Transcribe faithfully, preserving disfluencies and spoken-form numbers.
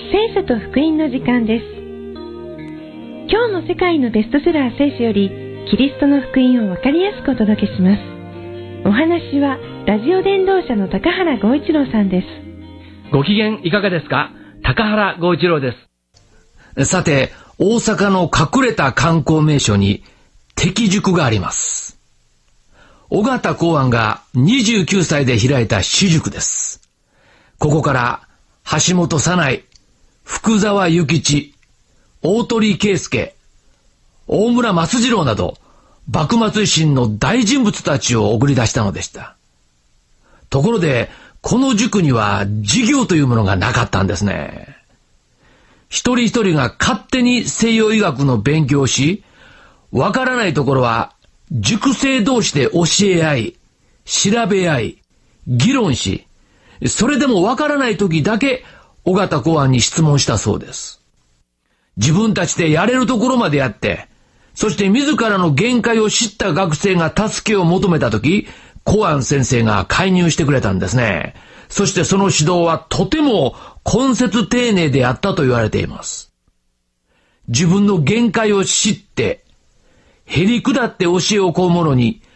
聖書と福音の時間です。今日も世界のベストセラー聖書よりキリストの福音をわかりやすくお届けします。お話はラジオ伝道者の高原剛一郎さんです。 ご機嫌いかがですか？高原剛一郎です。 さて、大阪の隠れた観光名所に適塾があります。尾形公安がにじゅうきゅうさいで開いた私塾です。ここから橋本早苗、福沢諭吉、大鳥圭介、大村益次郎など幕末維新の大人物たちを送り出したのでした。ところでこの塾には授業というものがなかったんですね。一人一人が勝手に西洋医学の勉強をし、わからないところは塾生同士で教え合い、調べ合い、議論し、それでもわからない時だけ尾形公安に質問したそうです。自分たちでやれるところまでやって、そして自らの限界を知った学生が助けを求めた時、公安先生が介入してくれたんですね。そしてその指導はとても懇切丁寧であったと言われています。自分の限界を知って、へり下って教えを請う者に